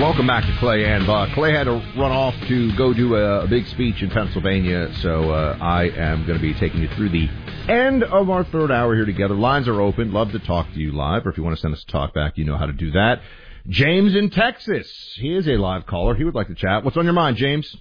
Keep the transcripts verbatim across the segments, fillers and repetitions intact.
Welcome back to Clay and Buck. Clay had to run off to go do a, a big speech in Pennsylvania, so uh, I am going to be taking you through the end of our third hour here together. Lines are open. Love to talk to you live, or if you want to send us a talk back, you know how to do that. James in Texas. He is a live caller. He would like to chat. What's on your mind, James?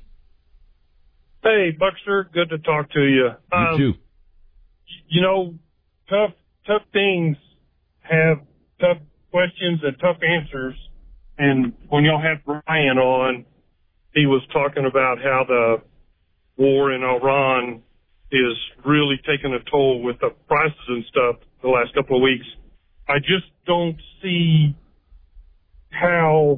Hey, Buckster. Good to talk to you. You um, too. You know, tough, tough things have tough questions and tough answers. And when y'all had Ryan on, he was talking about how the war in Iran is really taking a toll with the prices and stuff the last couple of weeks. I just don't see how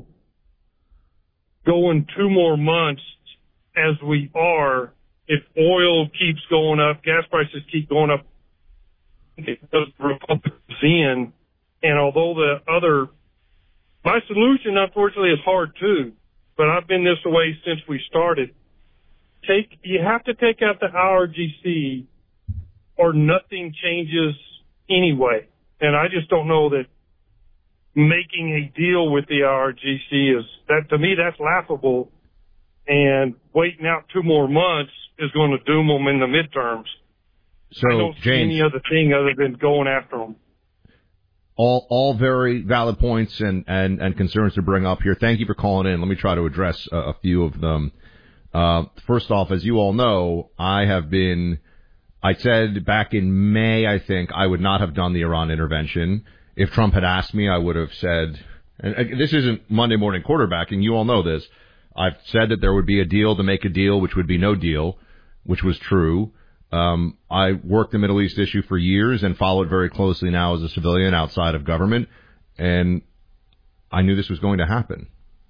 going two more months as we are, if oil keeps going up, gas prices keep going up, because the Republicans in, and although the other My solution, unfortunately, is hard, too, but I've been this way since we started. Take You have to take out the I R G C or nothing changes anyway. And I just don't know that making a deal with the I R G C is, that to me, that's laughable. And waiting out two more months is going to doom them in the midterms. So, I don't see James, any other thing other than going after them. All all very valid points and, and, and concerns to bring up here. Thank you for calling in. Let me try to address a, a few of them. Uh, first off, as you all know, I have been, I said back in May, I think, I would not have done the Iran intervention. If Trump had asked me, I would have said, and this isn't Monday morning quarterbacking, you all know this. I've said that there would be a deal to make a deal, which would be no deal, which was true. Um, I worked the Middle East issue for years and followed very closely now as a civilian outside of government, and I knew this was going to happen.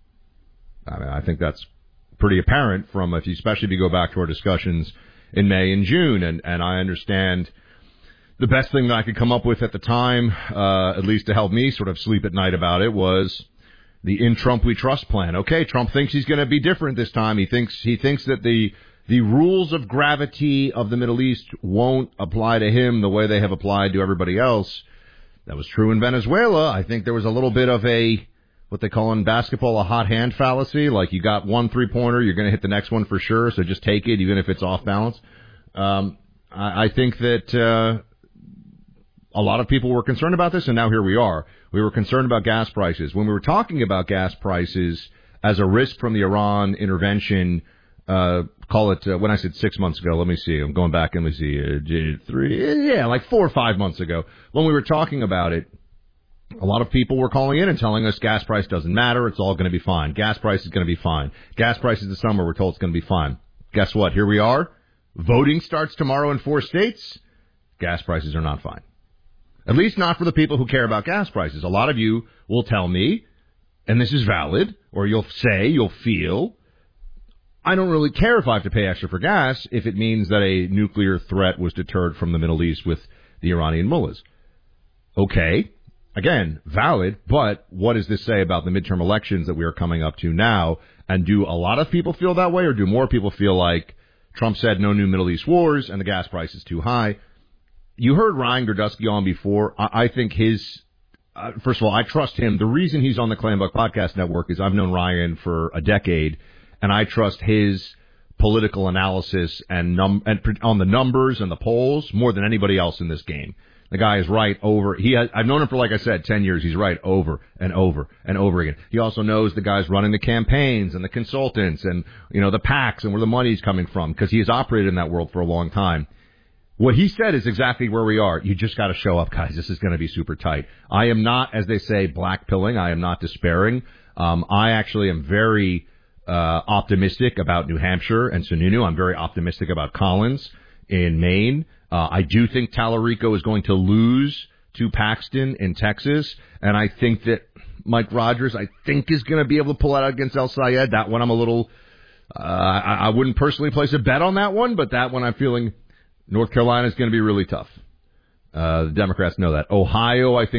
I mean, I think that's pretty apparent from, if you, especially if you go back to our discussions in May and June, and, and I understand the best thing that I could come up with at the time, uh, at least to help me sort of sleep at night about it, was the In Trump We Trust plan. Okay, Trump thinks he's going to be different this time. He thinks he thinks that the The rules of gravity of the Middle East won't apply to him the way they have applied to everybody else. That was true in Venezuela. I think there was a little bit of a, what they call in basketball, a hot hand fallacy. Like, you got one three-pointer, you're going to hit the next one for sure, so just take it, even if it's off balance. Um, I, I think that uh, a lot of people were concerned about this, and now here we are. We were concerned about gas prices. When we were talking about gas prices as a risk from the Iran intervention, Uh, call it, uh, when I said six months ago, let me see, I'm going back and let me see, uh, three, yeah, like four or five months ago, when we were talking about it, a lot of people were calling in and telling us gas price doesn't matter, it's all going to be fine. Gas price is going to be fine. Gas prices this summer, we're told it's going to be fine. Guess what? Here we are. Voting starts tomorrow in four states. Gas prices are not fine. At least not for the people who care about gas prices. A lot of you will tell me, and this is valid, or you'll say, you'll feel, I don't really care if I have to pay extra for gas if it means that a nuclear threat was deterred from the Middle East with the Iranian mullahs. Okay, again, valid, but what does this say about the midterm elections that we are coming up to now? And do a lot of people feel that way, or do more people feel like Trump said no new Middle East wars and the gas price is too high? You heard Ryan Gerdusky on before. I, I think his, uh, first of all, I trust him. The reason he's on the Clay and Buck Podcast Network is I've known Ryan for a decade, and I trust his political analysis and, num- and on the numbers and the polls more than anybody else in this game. The guy is right over. He has, I've known him for, like I said, ten years. He's right over and over and over again. He also knows the guys running the campaigns and the consultants and, you know, the PACs and where the money's coming from, because he has operated in that world for a long time. What he said is exactly where we are. You just got to show up, guys. This is going to be super tight. I am not, as they say, blackpilling. I am not despairing. Um, I actually am very Uh, optimistic about New Hampshire and Sununu. I'm very optimistic about Collins in Maine. Uh, I do think Tallarico is going to lose to Paxton in Texas, and I think that Mike Rogers, I think, is going to be able to pull out against El Sayed. That one I'm a little, uh, I, I wouldn't personally place a bet on that one, but that one I'm feeling North Carolina is going to be really tough. Uh, the Democrats know that. Ohio, I think,